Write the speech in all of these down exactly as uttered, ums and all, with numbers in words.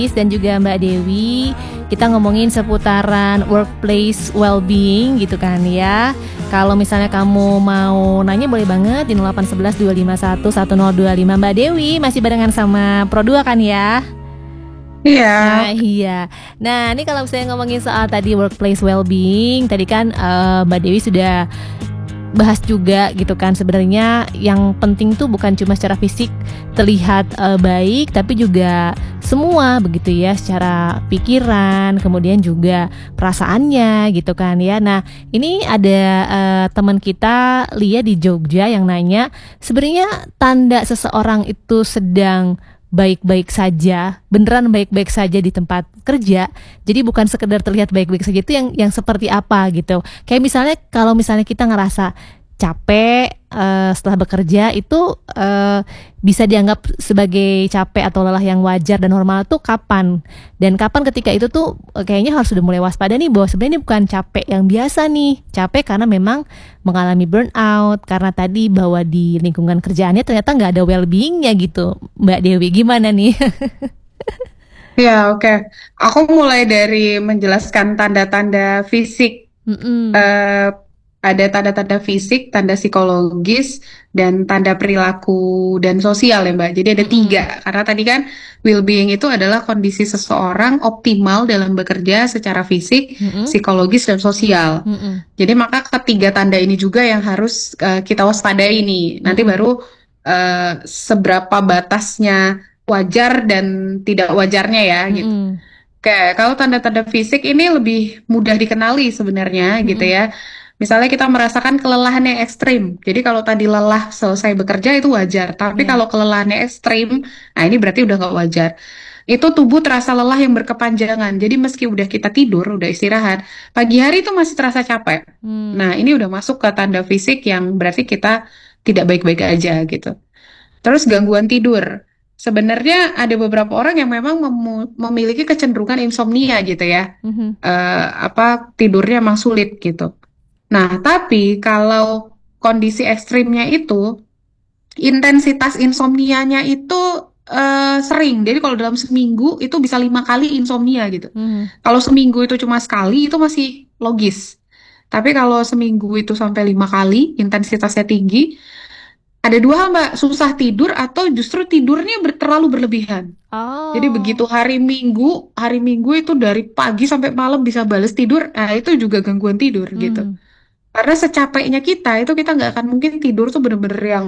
dan juga Mbak Dewi. Kita ngomongin seputaran workplace well-being gitu kan ya. Kalau misalnya kamu mau nanya boleh banget di nol delapan satu satu dua lima satu satu nol dua lima. Mbak Dewi masih barengan sama Pro dua kan ya? Iya. Nah, iya. Nah, ini kalau misalnya ngomongin soal tadi workplace well-being, tadi kan uh, Mbak Dewi sudah bahas juga gitu kan, sebenarnya yang penting tuh bukan cuma secara fisik terlihat uh, baik, tapi juga semua begitu ya, secara pikiran, kemudian juga perasaannya gitu kan ya. Nah, ini ada uh, teman kita Lia di Jogja yang nanya, sebenarnya tanda seseorang itu sedang baik-baik saja, beneran baik-baik saja di tempat kerja. Jadi bukan sekedar terlihat baik-baik saja, itu yang yang seperti apa gitu. Kayak misalnya kalau misalnya kita ngerasa capek uh, setelah bekerja, itu uh, bisa dianggap sebagai capek atau lelah yang wajar dan normal tuh kapan? Dan kapan ketika itu tuh uh, kayaknya harus sudah mulai waspada nih bahwa sebenarnya ini bukan capek yang biasa nih, capek karena memang mengalami burnout, karena tadi bahwa di lingkungan kerjaannya ternyata nggak ada well-beingnya gitu. Mbak Dewi gimana nih? Ya, oke. Okay. Aku mulai dari menjelaskan tanda-tanda fisik. Uh, ada tanda-tanda fisik, tanda psikologis, dan tanda perilaku dan sosial ya Mbak. Jadi ada Mm-mm. tiga. Karena tadi kan well-being itu adalah kondisi seseorang optimal dalam bekerja secara fisik, Mm-mm. psikologis, dan sosial. Mm-mm. Jadi maka ketiga tanda ini juga yang harus uh, kita waspadai nih. Nanti Mm-mm. baru uh, seberapa batasnya wajar dan tidak wajarnya ya gitu. Mm-mm. Kayak kalau tanda-tanda fisik ini lebih mudah dikenali sebenarnya gitu Mm-mm. ya. Misalnya kita merasakan kelelahan yang ekstrim. Jadi kalau tadi lelah selesai bekerja itu wajar. Tapi Yeah. kalau kelelahannya ekstrim, nah ini berarti udah nggak wajar. Itu tubuh terasa lelah yang berkepanjangan. Jadi meski udah kita tidur, udah istirahat, pagi hari itu masih terasa capek. Hmm. Nah ini udah masuk ke tanda fisik yang berarti kita tidak baik-baik aja gitu. Terus gangguan tidur. Sebenarnya ada beberapa orang yang memang memu- memiliki kecenderungan insomnia gitu ya. Mm-hmm. Uh, apa tidurnya emang sulit gitu. Nah, tapi kalau kondisi ekstrimnya itu, intensitas insomnianya itu uh, sering. Jadi kalau dalam seminggu itu bisa lima kali insomnia gitu. Mm-hmm. Kalau seminggu itu cuma sekali, itu masih logis. Tapi kalau seminggu itu sampai lima kali, intensitasnya tinggi, ada dua hal Mbak, susah tidur atau justru tidurnya ber- terlalu berlebihan. Oh. Jadi begitu hari Minggu, hari Minggu itu dari pagi sampai malam bisa bales tidur, nah itu juga gangguan tidur gitu. Mm. Karena secapeknya kita, itu kita nggak akan mungkin tidur tuh bener-bener yang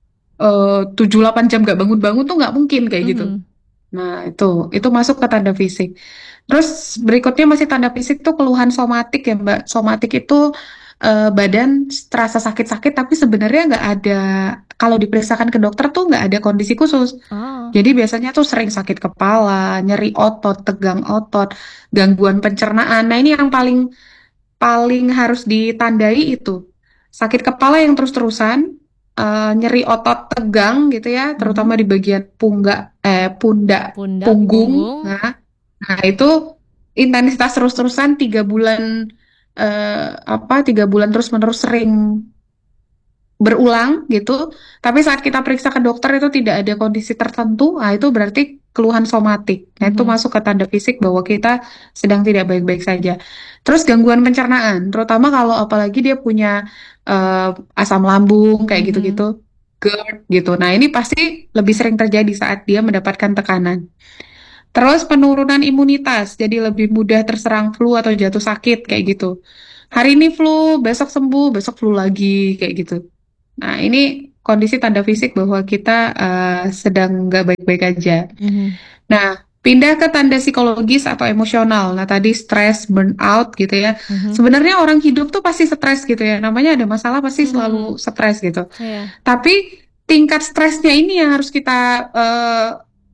uh, tujuh delapan jam nggak bangun-bangun tuh nggak mungkin kayak gitu. Mm-hmm. Nah itu, itu masuk ke tanda fisik. Terus berikutnya masih tanda fisik tuh keluhan somatik ya Mbak. Somatik itu uh, badan terasa sakit-sakit tapi sebenarnya nggak ada, kalau diperiksakan ke dokter tuh nggak ada kondisi khusus. Oh. Jadi biasanya tuh sering sakit kepala, nyeri otot, tegang otot, gangguan pencernaan. Nah ini yang paling paling harus ditandai itu sakit kepala yang terus-terusan, uh, nyeri otot tegang gitu ya, terutama Mm-hmm. di bagian punggak, eh pundak, Pundak, punggung. punggung. Nah, nah itu intensitas terus-terusan tiga bulan, uh, apa tiga bulan terus-menerus sering berulang gitu. Tapi saat kita periksa ke dokter itu tidak ada kondisi tertentu, nah itu berarti keluhan somatik. Nah itu Mm-hmm. masuk ke tanda fisik bahwa kita sedang tidak baik-baik saja. Terus gangguan pencernaan, terutama kalau apalagi dia punya uh, asam lambung kayak Mm-hmm. gitu-gitu, GERD gitu. Nah ini pasti lebih sering terjadi saat dia mendapatkan tekanan. Terus penurunan imunitas, jadi lebih mudah terserang flu atau jatuh sakit kayak gitu. Hari ini flu, besok sembuh, besok flu lagi kayak gitu. Nah, ini kondisi tanda fisik bahwa kita uh, sedang nggak baik-baik aja. Mm-hmm. Nah, pindah ke tanda psikologis atau emosional. Nah, tadi stres, burnout gitu ya. Mm-hmm. Sebenarnya orang hidup tuh pasti stres gitu ya. Namanya ada masalah pasti Mm-hmm. selalu stres gitu. Yeah. Tapi tingkat stresnya ini yang harus kita... Uh,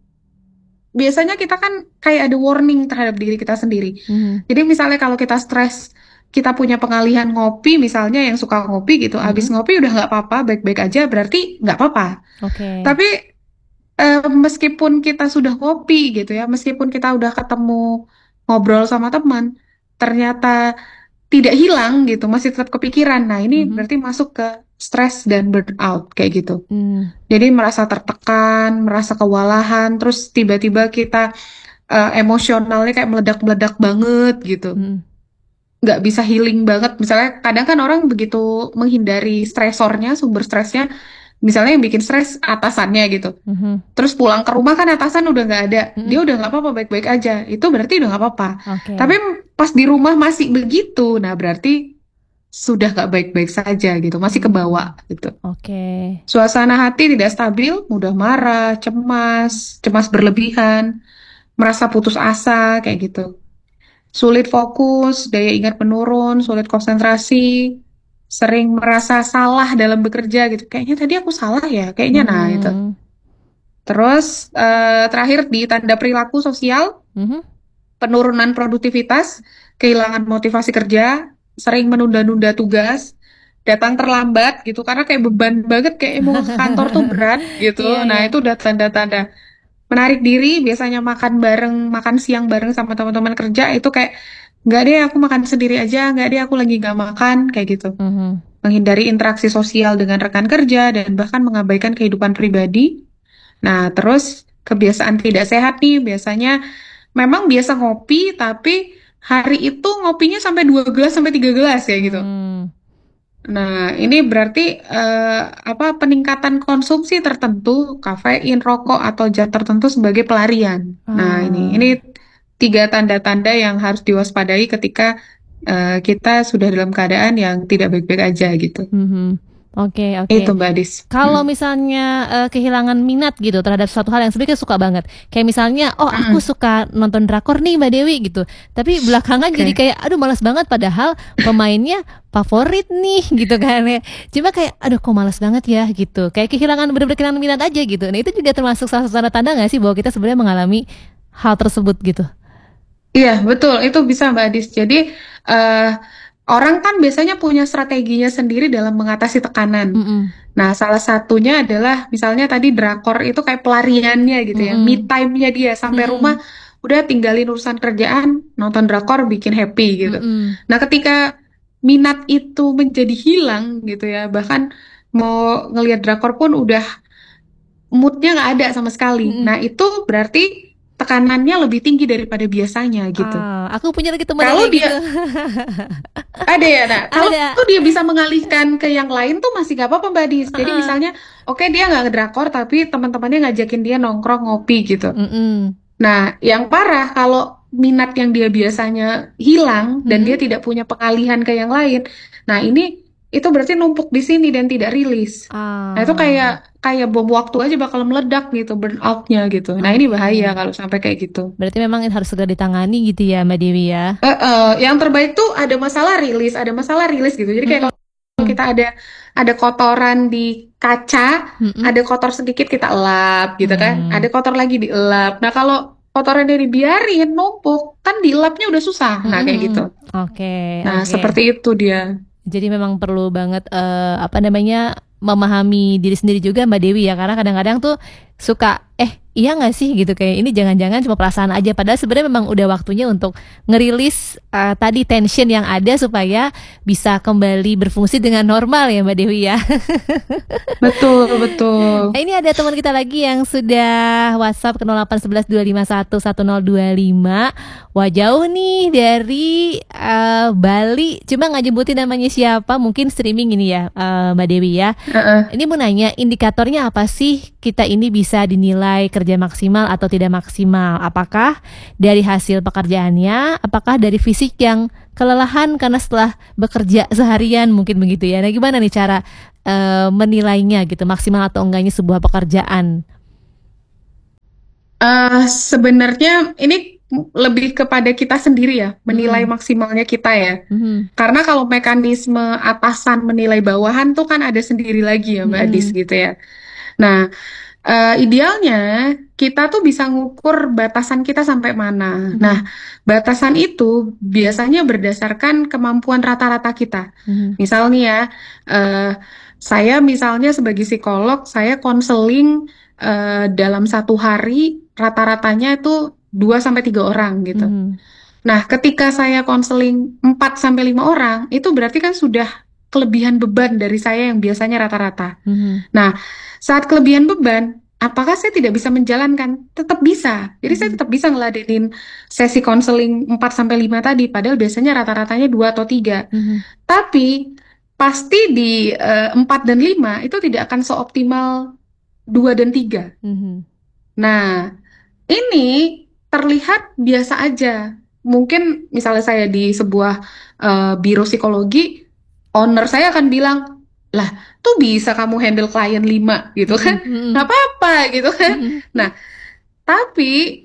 biasanya kita kan kayak ada warning terhadap diri kita sendiri. Mm-hmm. Jadi misalnya kalau kita stres, kita punya pengalihan ngopi, misalnya yang suka ngopi gitu, Mm-hmm. habis ngopi udah nggak apa-apa, baik-baik aja, berarti nggak apa-apa. Okay. Tapi eh, meskipun kita sudah ngopi gitu ya, meskipun kita udah ketemu ngobrol sama teman, ternyata tidak hilang gitu, masih tetap kepikiran. Nah ini Mm-hmm. berarti masuk ke stres dan burnout kayak gitu. Mm. Jadi merasa tertekan, merasa kewalahan, terus tiba-tiba kita eh, emosionalnya kayak meledak-meledak banget gitu. Mm. Nggak bisa healing banget. Misalnya kadang kan orang begitu menghindari stresornya, sumber stresnya, misalnya yang bikin stres atasannya gitu. Mhm. Terus pulang ke rumah kan atasan udah nggak ada, dia Mm-mm. udah nggak apa-apa baik-baik aja. Itu berarti udah nggak apa-apa. Tapi Oke. pas di rumah masih begitu, nah berarti sudah nggak baik-baik saja gitu, masih kebawa Hmm. gitu. Oke. Suasana hati tidak stabil, mudah marah, cemas, cemas berlebihan, merasa putus asa kayak gitu. Sulit fokus, daya ingat menurun, sulit konsentrasi, sering merasa salah dalam bekerja gitu. Kayaknya tadi aku salah ya, kayaknya nah itu. Mhm. Terus eh, terakhir di tanda perilaku sosial, Mhm. penurunan produktivitas, kehilangan motivasi kerja, sering menunda-nunda tugas, datang terlambat gitu karena kayak beban banget kayak mau ke kantor tuh berat Iya, gitu. Nah, iya. itu udah tanda-tanda. Menarik diri, biasanya makan bareng, makan siang bareng sama teman-teman kerja itu kayak nggak deh aku makan sendiri aja, nggak deh aku lagi nggak makan kayak gitu. Mhm. Menghindari interaksi sosial dengan rekan kerja dan bahkan mengabaikan kehidupan pribadi. Nah, terus kebiasaan tidak sehat nih biasanya memang biasa ngopi tapi hari itu ngopinya sampai dua gelas sampai tiga gelas ya gitu. Hmm. Nah, ini berarti eh, apa peningkatan konsumsi tertentu, kafein, rokok atau zat tertentu sebagai pelarian. Nah, ini ini Ah. tiga tanda-tanda yang harus diwaspadai ketika eh, kita sudah dalam keadaan yang tidak baik-baik aja gitu. Mhm. Oke, oke. Itu Mbak Dis. Kalau Mm. misalnya eh, kehilangan minat gitu terhadap suatu hal yang sebenarnya suka banget, kayak misalnya, oh aku Mm-mm. suka nonton drakor nih Mbak Dewi gitu, tapi belakangan jadi Oke. kayak, aduh malas banget padahal pemainnya favorit nih gitu kan ya. Cuma kayak, aduh kok malas banget ya gitu, kayak kehilangan bener-bener kehilangan minat aja gitu. Nah itu juga termasuk salah satu tanda-tanda nggak sih bahwa kita sebenarnya mengalami hal tersebut gitu? Iya, betul. Itu bisa Mbak Dis. Jadi, eh, orang kan biasanya punya strateginya sendiri dalam mengatasi tekanan. Mm-mm. Nah, salah satunya adalah misalnya tadi drakor itu kayak pelariannya gitu ya, me Mm-mm. time-nya dia sampai rumah Mm-mm. udah tinggalin urusan kerjaan, nonton drakor bikin happy gitu. Mm-mm. Nah, ketika minat itu menjadi hilang gitu ya, bahkan mau ngelihat drakor pun udah moodnya nggak ada sama sekali. Mm-mm. Nah, itu berarti tekanannya lebih tinggi daripada biasanya gitu. Ah, aku punya lagi teman yang Kalau kayak gitu. dia ada ya, nah kalau Ada. tuh dia bisa mengalihkan ke yang lain tuh masih gak apa-apa Mbak Dis. Jadi Heeh. misalnya, oke dia nggak ngedrakor tapi teman-temannya ngajakin dia nongkrong ngopi gitu. Mm-mm. Nah, yang parah kalau minat yang dia biasanya hilang dan dia Mm-mm. tidak punya pengalihan ke yang lain. Nah, ini itu berarti numpuk di sini dan tidak rilis. Nah, itu Ah, kayak kayak bom waktu aja bakal meledak gitu, burnout-nya gitu. Nah, ini oke. bahaya kalau sampai kayak gitu. Berarti memang harus segera ditangani gitu ya, Mbak Dewi ya. Eh, eh, yang terbaik tuh ada masalah rilis, ada masalah rilis gitu. Jadi kayak Mm-mm. kalau kita ada ada kotoran di kaca, Mm-mm. ada kotor sedikit kita elap gitu kan. Ada Mm. kotor lagi dielap. Nah, kalau kotorannya dibiarin numpuk, kan dielapnya udah susah. Nah, kayak gitu. Mm-mm. Oke, Nah, oke. seperti itu dia. Jadi memang perlu banget eh, apa namanya memahami diri sendiri juga Mbak Dewi ya, karena kadang-kadang tuh suka eh iya nggak sih gitu kayak ini jangan-jangan cuma perasaan aja padahal sebenarnya memang udah waktunya untuk ngerilis eh, tadi tension yang ada supaya bisa kembali berfungsi dengan normal ya Mbak Dewi ya. Betul, betul. Nah, ini ada teman kita lagi yang sudah WhatsApp ke nol delapan satu satu dua lima satu satu nol dua lima. Wah jauh nih dari eh, Bali. Cuma nggak nyebutin namanya siapa. Mungkin streaming ini ya eh, Mbak Dewi ya. Heeh. Ini mau nanya indikatornya apa sih kita ini bisa dinilai kerja maksimal atau tidak maksimal? Apakah dari hasil pekerjaannya? Apakah dari fisik yang kelelahan karena setelah bekerja seharian mungkin begitu ya. Nah gimana nih cara eh, menilainya gitu maksimal atau enggaknya sebuah pekerjaan? Eh, sebenarnya ini lebih kepada kita sendiri ya, menilai Mm-mm. maksimalnya kita ya. Mhm. Karena kalau mekanisme atasan menilai bawahan tuh kan ada sendiri lagi ya Mbak Adis Mm-mm. gitu ya. Nah, eh, idealnya kita tuh bisa ngukur batasan kita sampai mana. Nah, Mhm. batasan itu biasanya berdasarkan kemampuan rata-rata kita. Mhm. Misal nih ya, eh, saya misalnya sebagai psikolog, saya konseling eh, dalam satu hari rata-ratanya itu dua sampai tiga orang gitu. Mhm. Nah, ketika saya konseling empat sampai lima orang, itu berarti kan sudah kelebihan beban dari saya yang biasanya rata-rata. Mhm. Nah, saat kelebihan beban, apakah saya tidak bisa menjalankan? Tetap bisa. Jadi saya Mhm. tetap bisa ngeladenin sesi konseling empat sampai lima tadi, padahal biasanya rata-ratanya dua atau tiga. Mhm. Tapi pasti di eh, empat dan lima itu tidak akan seoptimal dua dan tiga. Mhm. Nah, ini terlihat biasa aja. Mungkin misalnya saya di sebuah eh, biro psikologi, owner saya akan bilang, lah, tuh bisa kamu handle klien lima gitu kan? Mhm. Nggak Mhm. apa-apa gitu kan? Mhm. Nah, tapi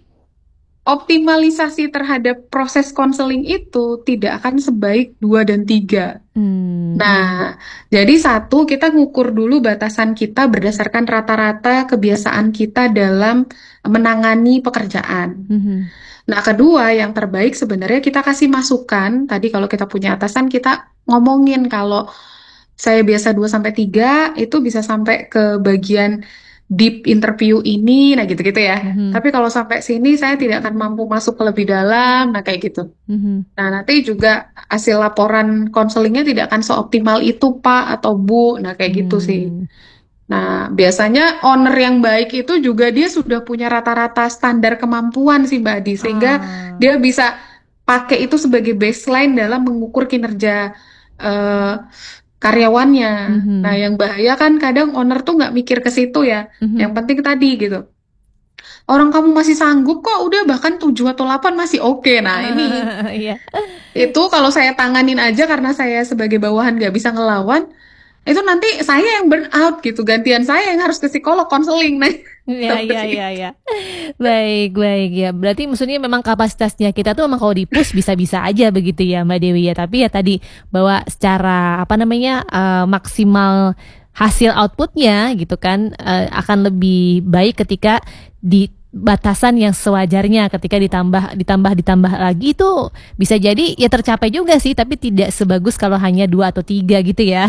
optimalisasi terhadap proses konseling itu tidak akan sebaik dua dan tiga. Hmm. Mhm. Nah, jadi satu, kita ngukur dulu batasan kita berdasarkan rata-rata kebiasaan kita dalam menangani pekerjaan. Mhm. Nah, kedua, yang terbaik sebenarnya kita kasih masukan. Tadi kalau kita punya atasan, kita ngomongin kalau saya biasa dua sampai tiga itu bisa sampai ke bagian deep interview ini, nah gitu-gitu ya. Mhm. Tapi kalau sampai sini saya tidak akan mampu masuk ke lebih dalam, nah kayak gitu. Mhm. Nah, nanti juga hasil laporan konselingnya tidak akan seoptimal itu, Pak atau Bu. Nah, kayak gitu sih. Hmm. Nah, biasanya owner yang baik itu juga dia sudah punya rata-rata standar kemampuan sih, Mbak Adi, sehingga Ah. dia bisa pakai itu sebagai baseline dalam mengukur kinerja eh, karyawannya. Nah, Mhm. yang bahaya kan kadang owner tuh nggak mikir ke situ ya. Yang Mhm. penting tadi gitu. Orang kamu masih sanggup kok, udah bahkan tujuh atau delapan masih oke. Nah, ini Iya. itu kalau saya tanganin aja karena saya sebagai bawahan nggak bisa ngelawan, itu nanti saya yang burn out gitu, gantian saya yang harus ke psikolog konseling, nah Iya, iya, seperti iya, itu. iya. Baik, baik ya. Berarti maksudnya memang kapasitasnya kita tuh memang kalau di-push bisa-bisa aja begitu ya Mbak Dewi ya. Tapi ya tadi bahwa secara apa namanya eh, maksimal hasil outputnya gitu kan eh, akan lebih baik ketika di batasan yang sewajarnya ketika ditambah ditambah ditambah lagi itu bisa jadi ya tercapai juga sih tapi tidak sebagus kalau hanya dua atau tiga gitu ya.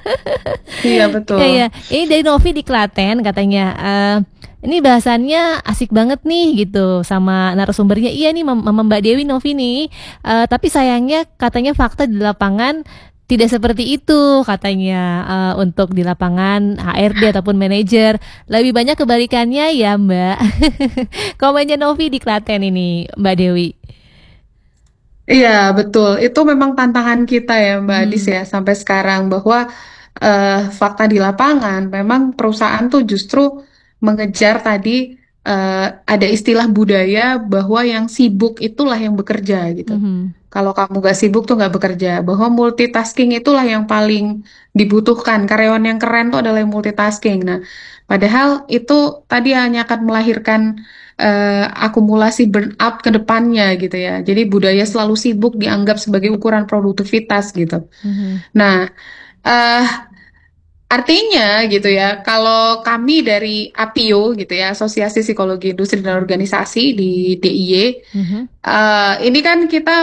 Iya Iya, betul. ya. Ini dari Novi di Klaten katanya, eh, ini bahasannya asik banget nih gitu sama narasumbernya. Iya nih Mam- Mama Mbak Dewi Novi nih. Eh, tapi sayangnya katanya fakta di lapangan tidak seperti itu katanya eh, untuk di lapangan H R D ataupun manajer. Lebih banyak kebalikannya ya Mbak. Komennya Novi di Klaten ini Mbak Dewi. Iya betul. Itu memang tantangan kita ya Mbak Adis Mhm. ya sampai sekarang bahwa eh, fakta di lapangan memang perusahaan tuh justru mengejar tadi eh, ada istilah budaya bahwa yang sibuk itulah yang bekerja gitu. Mhm. Kalau kamu gak sibuk tuh gak bekerja. Bahwa multitasking itulah yang paling dibutuhkan. Karyawan yang keren tuh adalah yang multitasking. Nah, padahal itu tadi hanya akan melahirkan eh, akumulasi burnout ke depannya gitu ya. Jadi budaya selalu sibuk dianggap sebagai ukuran produktivitas gitu. Mhm. Nah, eh artinya gitu ya, kalau kami dari A P I O gitu ya, Asosiasi Psikologi Industri dan Organisasi di D I Y, Mhm. eh, ini kan kita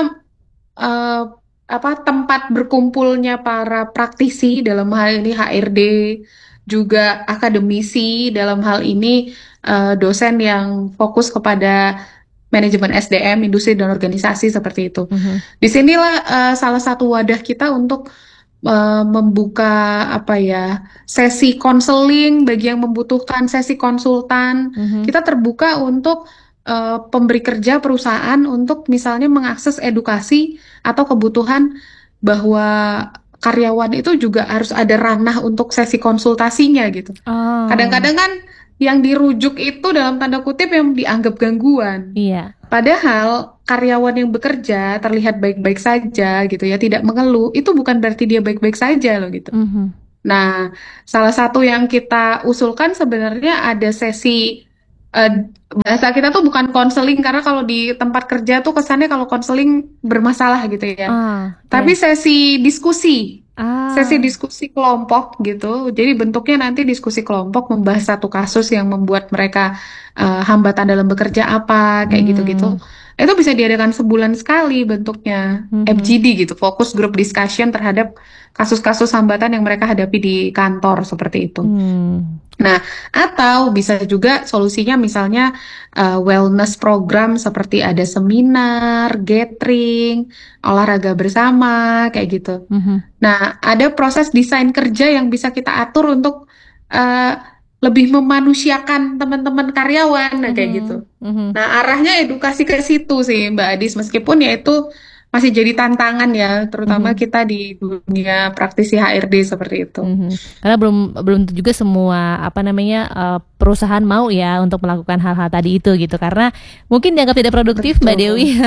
eh, apa tempat berkumpulnya para praktisi dalam hal ini H R D, juga akademisi dalam hal ini eh, dosen yang fokus kepada manajemen S D M, industri dan organisasi seperti itu. Mhm. Disinilah eh, salah satu wadah kita untuk eh, membuka apa ya sesi konseling bagi yang membutuhkan sesi konsultan. Mhm. Kita terbuka untuk eh, pemberi kerja perusahaan untuk misalnya mengakses edukasi atau kebutuhan bahwa karyawan itu juga harus ada ranah untuk sesi konsultasinya gitu. Oh, Kadang-kadang kan yang dirujuk itu dalam tanda kutip yang dianggap gangguan. iya. Padahal karyawan yang bekerja terlihat baik-baik saja gitu ya, tidak mengeluh, itu bukan berarti dia baik-baik saja loh gitu. Mhm. Nah, salah satu yang kita usulkan sebenarnya ada sesi eh, bahasa kita tuh bukan konseling karena kalau di tempat kerja tuh kesannya kalau konseling bermasalah gitu ya. Ah, Tapi iya. sesi diskusi, sesi Ah. diskusi kelompok gitu. Jadi bentuknya nanti diskusi kelompok membahas satu kasus yang membuat mereka eh, hambatan dalam bekerja apa kayak gitu-gitu. Hmm. Itu bisa diadakan sebulan sekali bentuknya Mhm. F G D gitu, Focus Group Discussion terhadap kasus-kasus hambatan yang mereka hadapi di kantor seperti itu. Hmm. Nah, atau bisa juga solusinya misalnya eh, wellness program seperti ada seminar, gathering, olahraga bersama, kayak gitu. Mhm. Nah, ada proses desain kerja yang bisa kita atur untuk eh, lebih memanusiakan teman-teman karyawan, nah kayak gitu. Mhm, mhm. Nah, arahnya edukasi ke situ sih, Mbak Adis. Meskipun ya itu masih jadi tantangan ya, terutama Mhm. kita di dunia praktisi H R D seperti itu. Mhm. Karena belum belum tentu juga semua apa namanya eh, perusahaan mau ya untuk melakukan hal-hal tadi itu gitu karena mungkin dianggap tidak produktif Mbak Dewi. Betul.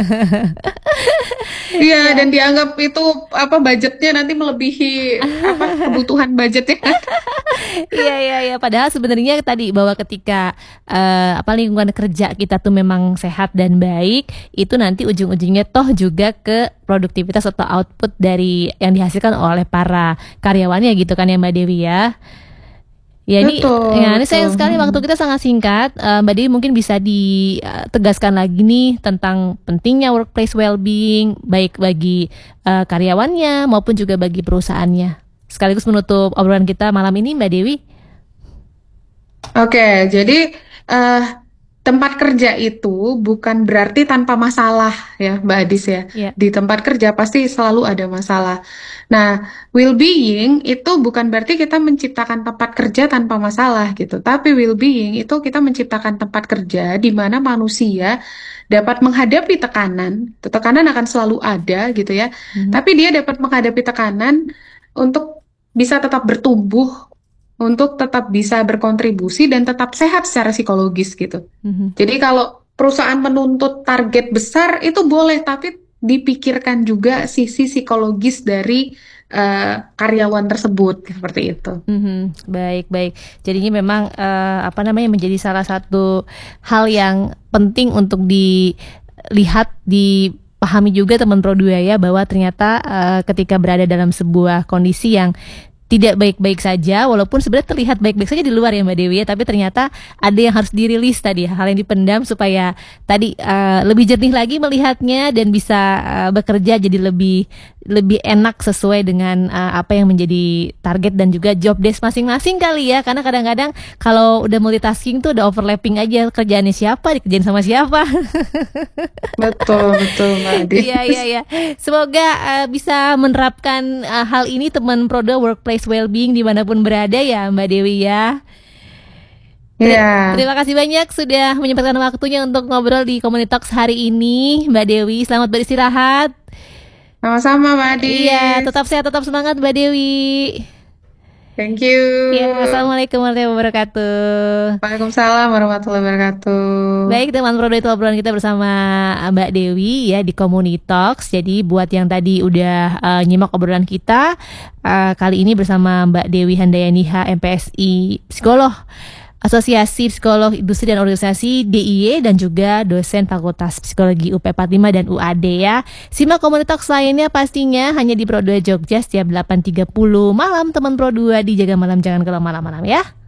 Iya, Iya. dan dianggap itu apa budgetnya nanti melebihi apa kebutuhan budgetnya. Iya iya iya padahal sebenarnya tadi bahwa ketika eh, apa lingkungan kerja kita tuh memang sehat dan baik itu nanti ujung-ujungnya toh juga ke produktivitas atau output dari yang dihasilkan oleh para karyawannya gitu kan ya Mbak Dewi ya. Ya ini Betul, ya ini betul. sayang sekali Mm. waktu kita sangat singkat. Eh, Mbak Dewi mungkin bisa ditegaskan lagi nih tentang pentingnya workplace well-being baik bagi eh, karyawannya maupun juga bagi perusahaannya. Sekaligus menutup obrolan kita malam ini Mbak Dewi. Oke, jadi eh, tempat kerja itu bukan berarti tanpa masalah ya, Mbak Adis ya. Ya. Di tempat kerja pasti selalu ada masalah. Nah, well-being itu bukan berarti kita menciptakan tempat kerja tanpa masalah gitu. Tapi well-being itu kita menciptakan tempat kerja di mana manusia dapat menghadapi tekanan. Tekanan akan selalu ada gitu ya. Mhm. Tapi dia dapat menghadapi tekanan untuk bisa tetap bertumbuh, untuk tetap bisa berkontribusi dan tetap sehat secara psikologis gitu. Mhm. Jadi kalau perusahaan menuntut target besar itu boleh, tapi dipikirkan juga sisi psikologis dari eh, karyawan tersebut seperti itu. Mhm. Baik baik. Jadinya memang eh, apa namanya menjadi salah satu hal yang penting untuk dilihat dipahami juga teman Pro dua ya bahwa ternyata eh, ketika berada dalam sebuah kondisi yang tidak baik-baik saja, walaupun sebenarnya terlihat baik-baik saja di luar ya Mbak Dewi ya, tapi ternyata ada yang harus dirilis tadi, hal yang dipendam supaya tadi uh, lebih jernih lagi melihatnya dan bisa uh, bekerja jadi lebih lebih enak sesuai dengan uh, apa yang menjadi target dan juga job desk masing-masing kali ya, karena kadang-kadang kalau udah multitasking tuh udah overlapping aja kerjaannya siapa dikerjain sama siapa. Betul, betul, Mbak Adis. Iya iya iya. Semoga uh, bisa menerapkan uh, hal ini teman Prodo workplace well-being dimanapun berada ya Mbak Dewi ya. Teri- Iya, Terima kasih banyak sudah menyempatkan waktunya untuk ngobrol di Komunitas hari ini Mbak Dewi. Selamat beristirahat. sama-sama Mbak Iya, Adis. tetap sehat, tetap semangat Mbak Dewi. Thank you. Iya, assalamualaikum warahmatullahi wabarakatuh. Waalaikumsalam warahmatullahi wabarakatuh. Baik teman Prodo itu obrolan kita bersama Mbak Dewi ya di Komunitalks. Jadi buat yang tadi udah uh, nyimak obrolan kita uh, kali ini bersama Mbak Dewi Handayani H M P S I psikolog Asosiasi Psikolog Industri dan Organisasi D I Y dan juga dosen Fakultas Psikologi U P empat puluh lima dan U A D ya. Simak Komunitalks lainnya pastinya hanya di Pro dua Jogja setiap delapan tiga puluh malam teman Pro dua di Jaga Malam jangan kalau malam-malam ya.